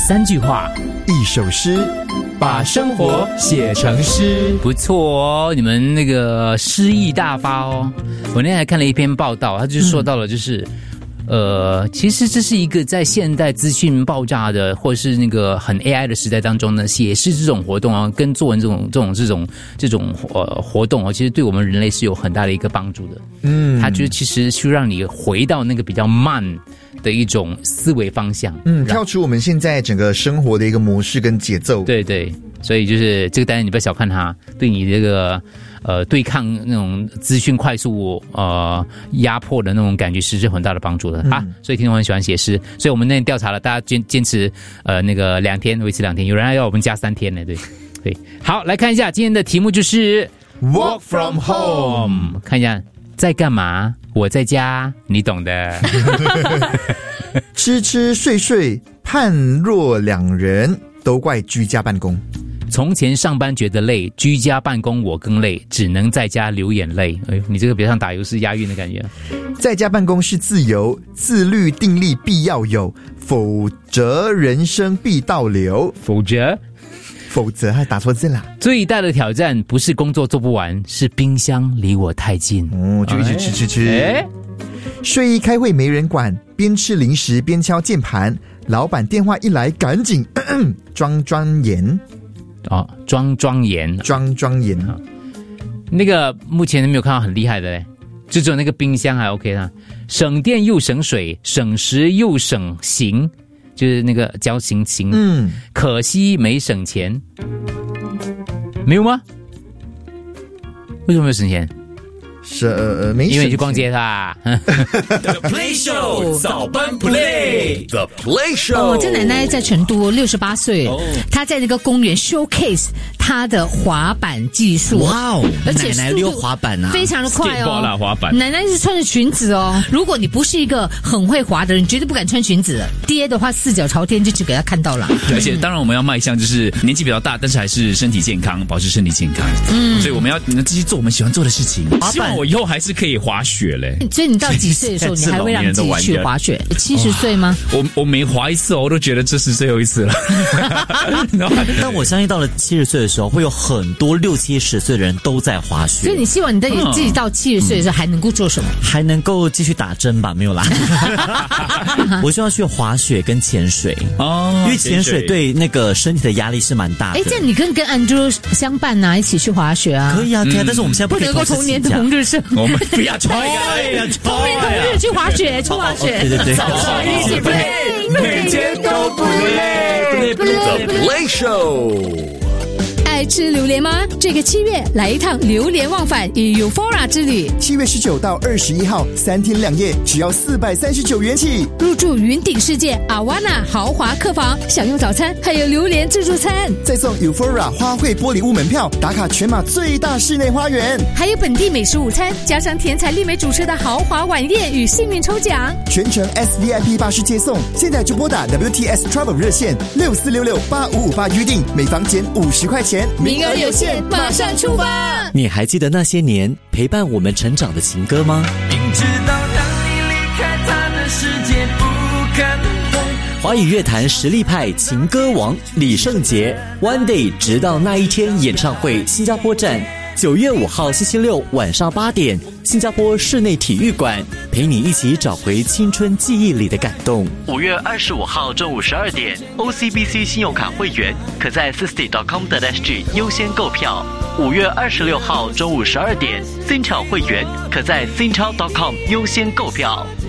3句话 1首诗， 把生活写成诗，不错哦，你们那个诗意大发哦。我那天还看了一篇报道，他就说到了，就是其实这是一个在现代资讯爆炸的，或者是那个很 AI 的时代当中呢，写诗这种活动啊，跟作文这种活动啊，其实对我们人类是有很大的一个帮助的。它就其实去让你回到那个比较慢的一种思维方向， 跳出我们现在整个生活的一个模式跟节奏。 对对，所以就是这个单元你不要小看它，对你这个对抗那种资讯快速压迫的那种感觉是有很大的帮助的啊。所以听众很喜欢写诗，所以我们那天调查了，大家坚持那个2天，维持2天，有人还要我们加3天呢，对对。好，来看一下今天的题目就是 Work from home， 看一下在干嘛？我在家，你懂的。 吃吃睡睡，判若两人，都怪居家办公。 从前上班觉得累，居家办公我更累，只能在家流眼泪。哎呦，你这个别像打油诗押韵的感觉。 在家办公是自由，自律定力必要有，否则人生必倒流。否则还打错字啦。 最大的挑战不是工作做不完，是冰箱离我太近。 就一直吃。睡衣开会没人管，边吃零食边敲键盘，老板电话一来赶紧装庄严。 庄严。那个目前没有看到很厉害的嘞，就只有那个冰箱还 OK 啦。省电又省水，省时又省行，就是那个交行。可惜没省钱。没有吗？为什么没有省钱？ 没因为你去逛街啦。 The Play Show 早班 Play，The Play Show。 这奶奶在成都68岁，她在那个公园 showcase 她的滑板技术。 哇哦， 而且奶奶溜滑板啊， 非常的快哦。 滑板， 奶奶是穿着裙子哦。如果你不是一个很会滑的人，你绝对不敢穿裙子。跌的话4脚朝天，就只给她看到了。 而且当然我们要迈向就是年纪比较大，但是还是身体健康，保持身体健康。所以我们要继续做我们喜欢做的事情。希望我以后还是可以滑雪嘞。 所以你到几岁的时候，你还会让自己去滑雪？70岁吗？ 我每滑一次，我都觉得这是最后一次了。 但我相信到了70岁的时候，会有很多60、70岁的人都在滑雪。 所以你希望你自己到70岁的时候还能够做什么？ 还能够继续打针吧？没有啦。我希望去滑雪跟潜水因为潜水对那个身体的压力是蛮大的。 这样你跟 Andrew 相伴啊，一起去滑雪啊？ 可以啊，但是我们现在不能够同年同日生。 我们不要同日去滑雪， 对。 早上一起 play， 每天都不累。The Play Show。 爱吃榴莲吗？这个7月来一趟榴莲忘返与 Euphora 之旅。 7月19到21号3天2夜，只要439元起。 入住云顶世界 Awana 豪华客房，享用早餐，还有榴莲自助餐， 再送 Euphora 花卉玻璃屋门票，打卡全马最大室内花园， 还有本地美食午餐，加上甜彩丽美主持的豪华晚宴与幸运抽奖， 全程 SVIP 巴士接送。现在就拨打 WTS Travel 热线64668558预定，每房减50块钱。 名额有限，马上出发！ 你还记得那些年陪伴我们成长的情歌吗？ 明知道当你离开他的世界不可能会。 华语乐坛实力派情歌王李圣杰 One Day 直到那一天演唱会新加坡站，9月5号星期六晚上8点，新加坡室内体育馆，陪你一起找回青春记忆里的感动。5月25号中午12点 ，OCBC 信用卡会员可在 Sisti.com.sg 优先购票。5月26号中午12点，Singtel 会员可在 Singtel.com 优先购票。